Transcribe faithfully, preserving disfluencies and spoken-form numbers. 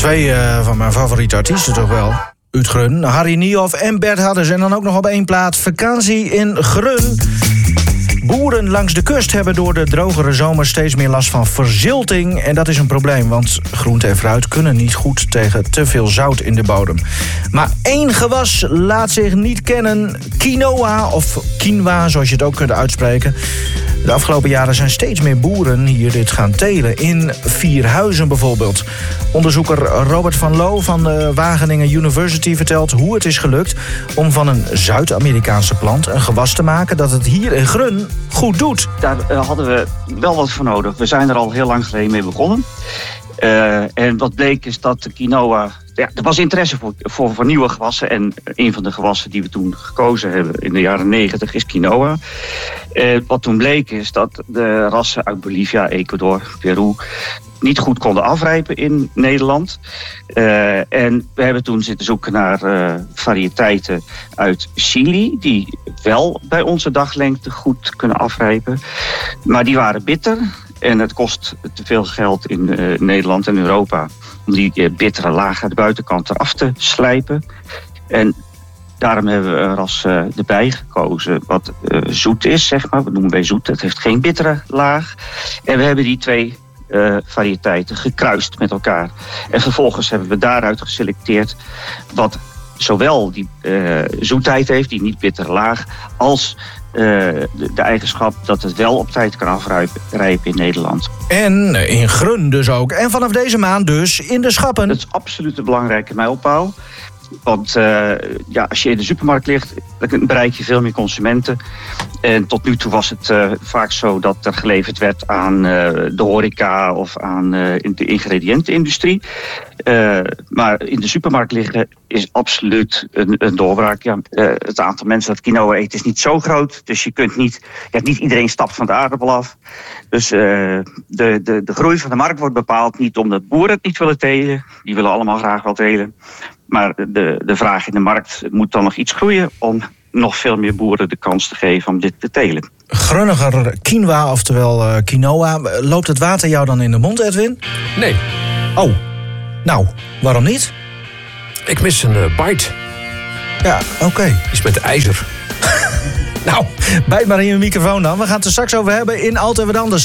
Twee uh, van mijn favoriete artiesten toch wel. Uit Grun, Harry Niehoff en Bert Hadders. En dan ook nog op één plaat vakantie in Grun. Boeren langs de kust hebben door de drogere zomer steeds meer last van verzilting. En dat is een probleem, want groente en fruit kunnen niet goed tegen te veel zout in de bodem. Maar één gewas laat zich niet kennen. Quinoa, of quinoa, zoals je het ook kunt uitspreken. De afgelopen jaren zijn steeds meer boeren hier dit gaan telen. In Vierhuizen bijvoorbeeld. Onderzoeker Robert van Loo van de Wageningen University vertelt hoe het is gelukt om van een Zuid-Amerikaanse plant een gewas te maken dat het hier in Grun goed doet. Daar uh, hadden we wel wat voor nodig. We zijn er al heel lang geleden mee begonnen. Uh, en wat bleek is dat de quinoa... Ja, er was interesse voor, voor, voor nieuwe gewassen. En een van de gewassen die we toen gekozen hebben in de jaren negentig is quinoa. Uh, wat toen bleek is dat de rassen uit Bolivia, Ecuador, Peru niet goed konden afrijpen in Nederland. Uh, en we hebben toen zitten zoeken naar uh, variëteiten uit Chili die wel bij onze daglengte goed kunnen afrijpen. Maar die waren bitter en het kost te veel geld in uh, Nederland en Europa om die uh, bittere laag aan de buitenkant eraf te slijpen. En daarom hebben we een ras uh, erbij gekozen wat uh, zoet is, zeg maar. We noemen wij zoet, het heeft geen bittere laag. En we hebben die twee Uh, variëteiten gekruist met elkaar. En vervolgens hebben we daaruit geselecteerd wat zowel die uh, zoetheid heeft, die niet bittere laag, als uh, de, de eigenschap dat het wel op tijd kan afrijpen in Nederland. En in Grun dus ook. En vanaf deze maand dus in de schappen. Dat is absoluut een belangrijke mijlpaal. Want uh, ja, als je in de supermarkt ligt, dan bereik je veel meer consumenten. En tot nu toe was het uh, vaak zo dat er geleverd werd aan uh, de horeca of aan uh, de ingrediëntenindustrie. Uh, maar in de supermarkt liggen is absoluut een, een doorbraak. Ja, uh, het aantal mensen dat quinoa eet is niet zo groot. Dus je kunt niet, ja, niet iedereen stapt van de aardappel af. Dus uh, de, de, de groei van de markt wordt bepaald niet omdat boeren het niet willen telen. Die willen allemaal graag wel telen. Maar de, de vraag in de markt moet dan nog iets groeien om nog veel meer boeren de kans te geven om dit te telen. Grunniger quinoa, oftewel uh, quinoa. Loopt het water jou dan in de mond, Edwin? Nee. Oh, nou, waarom niet? Ik mis een uh, bite. Ja, oké. Okay. Iets met ijzer. Nou, bijt maar in je microfoon dan. We gaan het er straks over hebben in Altijd Wat Anders.